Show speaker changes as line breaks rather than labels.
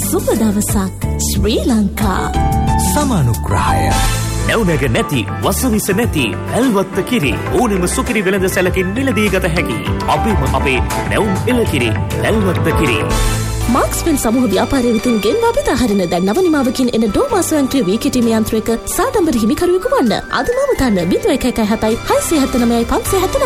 සුබ දවසක් ශ්‍රී ලංකා.
සමානුග්‍රහය.
නැවුනග නැති වසවිස නැති ඇල්වත්ත කිරි ඕනෙම සුකිරි වෙළඳ සැලකින් මිලදී ගත හැකි. අපේ නැවුම් එළකිරි ඇල්වත්ත කිරි.
මාක්ස්වෙල් සමූහ ව්‍යාපාරය විසින් ගෙන්වා බෙදා හරින දැන් නව නිමාවකින් එන ඩෝමා ස්වයංක්‍රීය වීකිටීම යන්ත්‍රයක සාඩම්බර හිමිකරුවෙකු වන්න. අද නම තන්න 0117 679 579